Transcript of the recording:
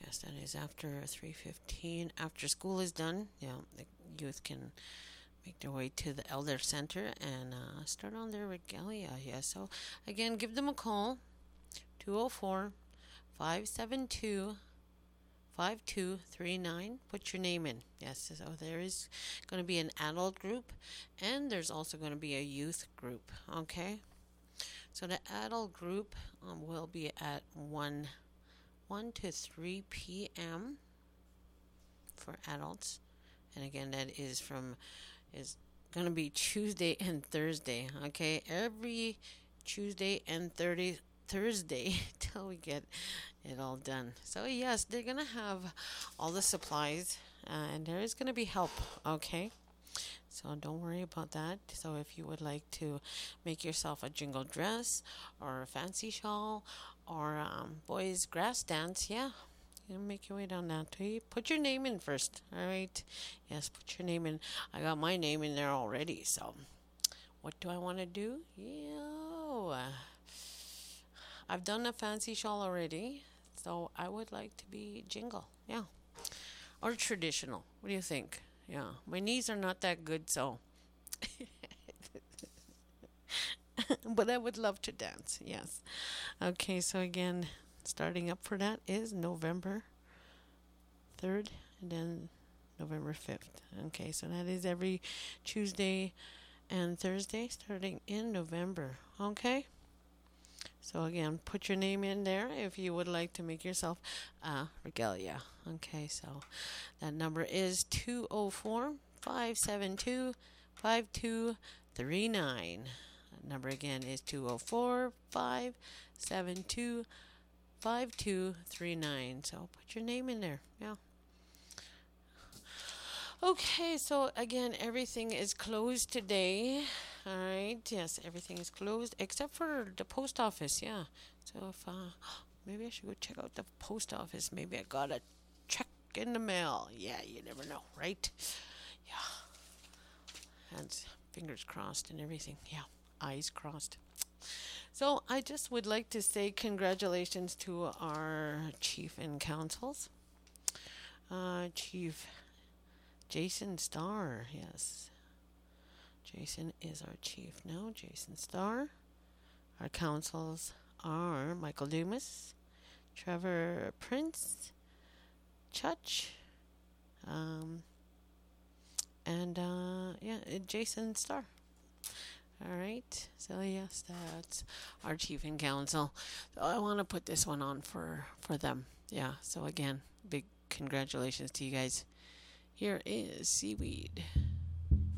Yes, that is after 3:15. After school is done, the youth can make their way to the Elder Center and start on their regalia. Yeah, so again, give them a call, 204 572 5239. Put your name in. Yes, so there is going to be an adult group and there's also going to be a youth group. Okay, so the adult group will be at 1 to 3 p.m. for adults. And again, that is going to be Tuesday and Thursday. Okay, every Tuesday and Thursday till we get it all done. So yes, they're gonna have all the supplies, and there is gonna be help. Okay, so don't worry about that. So if you would like to make yourself a jingle dress or a fancy shawl or boys grass dance, yeah, you make your way down that way. Put your name in first. All right. Yes, put your name in. I got my name in there already. So what do I want to do? I've done a fancy shawl already. So I would like to be jingle. Yeah. Or traditional. What do you think? Yeah. My knees are not that good, so. But I would love to dance. Yes. Okay, so again, starting up for that is November 3rd and then November 5th. Okay, so that is every Tuesday and Thursday starting in November. Okay? So again, put your name in there if you would like to make yourself a regalia. Okay, so that number is 204 572 5239. That number again is 204 572 5239. So put your name in there. Yeah. Okay, so again, everything is closed today. All right, yes, everything is closed except for the post office. Yeah, so if maybe I should go check out the post office. Maybe I got a check in the mail. Yeah, you never know, right? Yeah, hands, fingers crossed, and everything. Yeah, eyes crossed. So I just would like to say congratulations to our chief and councils, Chief Jason Starr, yes. Jason is our chief now, Jason Starr. Our councils are Michael Dumas, Trevor Prince, Chutch, and Jason Starr. All right, so yes, that's our chief and council. So I want to put this one on for them. Yeah, so again, big congratulations to you guys. Here is Seaweed.